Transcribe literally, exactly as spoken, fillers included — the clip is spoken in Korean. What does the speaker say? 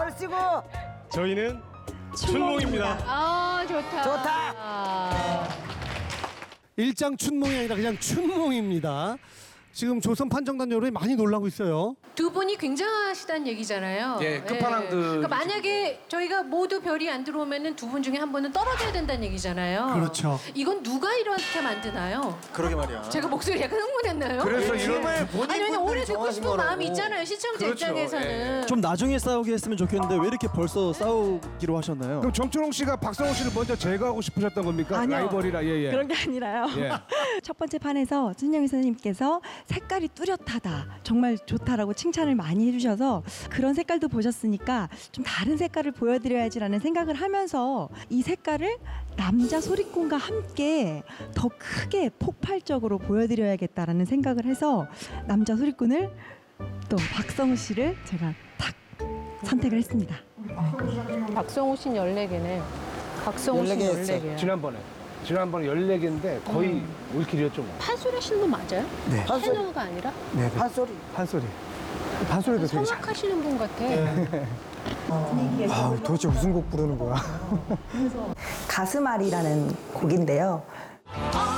얼씨구. 저희는 춘몽입니다. 아 좋다. 좋다. 아. 일장 춘몽이 아니라 그냥 춘몽입니다. 지금 조선 판정단 여론이 많이 놀라고 있어요. 두 분이 굉장하시다는 얘기잖아요. 예, 끝판왕들. 그러니까 만약에 저희가 모두 별이 안 들어오면은 두 분 중에 한 분은 떨어져야 된다는 얘기잖아요. 그렇죠. 이건 누가 이렇게 만드나요? 그러게 말이야. 제가 목소리 약간 흥분했나요? 그래서 예. 이런 아니 왜냐면 오래 듣고 싶은 마음이 있잖아요. 시청자 그렇죠. 입장에서는. 좀 나중에 싸우게 했으면 좋겠는데 왜 이렇게 벌써 싸우기로 하셨나요? 그럼 정철홍 씨가 박성호 씨를 먼저 제거하고 싶으셨던 겁니까? 아니요. 라이벌이라 예예. 그런 게 아니라요. 예. 첫 번째 판에서 신영희 선생님께서 색깔이 뚜렷하다, 정말 좋다라고 칭찬을 많이 해주셔서 그런 색깔도 보셨으니까 좀 다른 색깔을 보여드려야지라는 생각을 하면서 이 색깔을 남자 소리꾼과 함께 더 크게 폭발적으로 보여드려야겠다라는 생각을 해서 남자 소리꾼을 또 박성우 씨를 제가 탁 선택을 했습니다. 박성우 씨는 열네 개네. 박성우 씨는 열네 개. 지난번에 지난번에 열네 개인데 거의 음. 올킬이었죠. 뭐. 판소리 하시는 분 맞아요? 네. 테너가 아니라? 네. 판소리. 판소리. 판소리도 되게 잘. 성악하시는 분 같아. 아, 도대체 무슨 곡 부르는 거야? 가슴앓이라는 곡인데요. 아